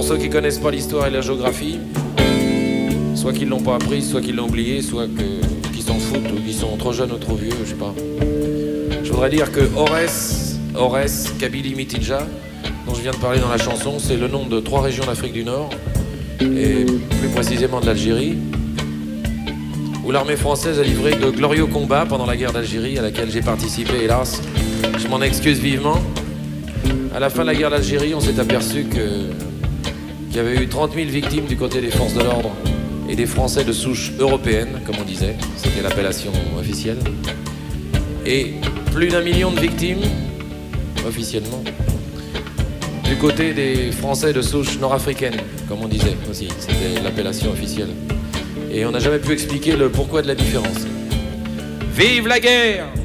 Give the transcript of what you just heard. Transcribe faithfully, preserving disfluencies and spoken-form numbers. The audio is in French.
ceux qui connaissent pas l'histoire et la géographie, soit qu'ils l'ont pas appris, soit qu'ils l'ont oublié, soit que, qu'ils s'en foutent ou qu'ils sont trop jeunes ou trop vieux, je sais pas. Je voudrais dire que Ores, Ores, Kabylie, Mitinja, dont je viens de parler dans la chanson, c'est le nom de trois régions d'Afrique du Nord, et plus précisément de l'Algérie, où l'armée française a livré de glorieux combats pendant la guerre d'Algérie, à laquelle j'ai participé, hélas. Je m'en excuse vivement. À la fin de la guerre d'Algérie, on s'est aperçu que, qu'il y avait eu trente mille victimes du côté des forces de l'ordre et des Français de souche européenne, comme on disait. C'était l'appellation officielle. Et plus d'un million de victimes, officiellement, du côté des Français de souche nord-africaine, comme on disait aussi. C'était l'appellation officielle. Et on n'a jamais pu expliquer le pourquoi de la différence. Vive la guerre!